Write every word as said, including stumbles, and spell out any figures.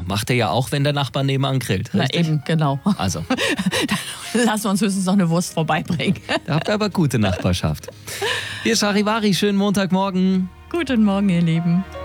macht er ja auch, wenn der Nachbar nebenan grillt. Na Richtig? eben, genau. Also, Dann lassen wir uns höchstens noch eine Wurst vorbeibringen. da habt ihr aber gute Nachbarschaft. Hier ist Charivari, schönen Montagmorgen. Guten Morgen, ihr Lieben.